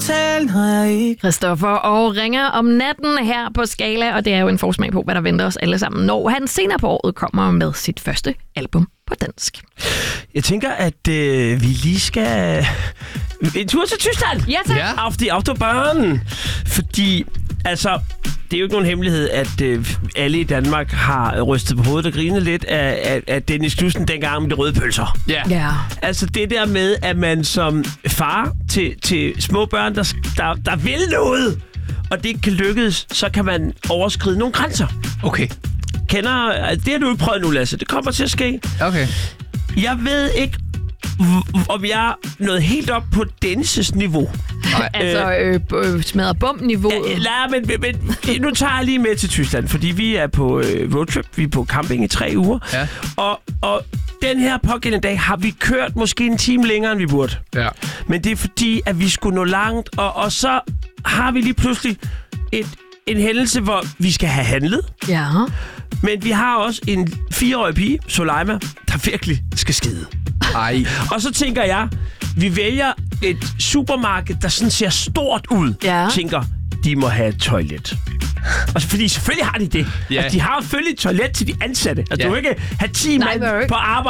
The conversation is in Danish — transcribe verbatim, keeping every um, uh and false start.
totalt har jeg ikke. Christoffer og ringer om natten her på Skala, og det er jo en forsmag på, hvad der venter os alle sammen, når han senere på året kommer med sit første album på dansk. Jeg tænker, at øh, vi lige skal en tur til Tyskland. Ja, tak. Ja. Auf die Autobahn. Fordi, altså, det er jo ikke nogen hemmelighed, at øh, alle i Danmark har rystet på hovedet og grinet lidt af, af, af Dennis Knudsen dengang med de røde pølser. Ja. Ja. Altså det der med, at man som far til, til små børn, der, der, der vil noget, og det ikke kan lykkes, så kan man overskride nogle grænser. Okay. Kender, det har du ikke prøvet nu, Lasse. Det kommer til at ske. Okay. Jeg ved ikke, om jeg er nået helt op på Dennis' niveau. Nej. Altså øh, øh, smadrer bum-niveau. Ja, nej, men, men, men nu tager jeg lige med til Tyskland, fordi vi er på øh, roadtrip. Vi er på camping i tre uger. Ja. Og, og den her pågældende dag har vi kørt måske en time længere, end vi burde. Ja. Men det er fordi, at vi skulle nå langt, og, og så har vi lige pludselig et, en hændelse, hvor vi skal have handlet. Ja. Men vi har også en fireårig pige, Soleima, der virkelig skal skide. Ej. Og så tænker jeg, vi vælger et supermarked, der sådan ser stort ud. Ja. Tænker, de må have et toilet. Og fordi selvfølgelig har de det. Ja. Altså, de har selvfølgelig et toilet til de ansatte. Altså, Ja. du kan ikke have ti Nej, mand men jo ikke. på arbejde.